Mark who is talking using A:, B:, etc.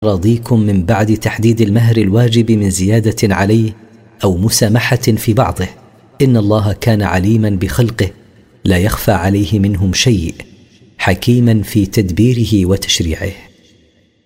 A: أراضيكم من بعد تحديد المهر الواجب من زيادة عليه أو مسامحة في بعضه، إن الله كان عليما بخلقه لا يخفى عليه منهم شيء، حكيما في تدبيره وتشريعه.